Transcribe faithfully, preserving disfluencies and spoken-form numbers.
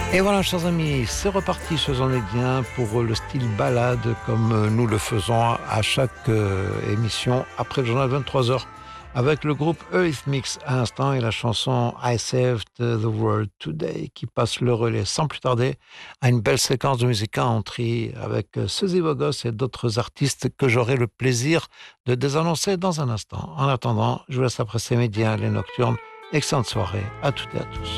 Et voilà, chers amis, c'est reparti ce Zonedien pour le style balade comme nous le faisons à chaque euh, émission après le journal vingt-trois heures avec le groupe Eurythmics à l'instant et la chanson I Saved the World Today qui passe le relais sans plus tarder à une belle séquence de musique country avec Suzy Bogos et d'autres artistes que j'aurai le plaisir de désannoncer dans un instant. En attendant, je vous laisse apprécier Média, les Nocturnes. Excellente soirée à toutes et à tous.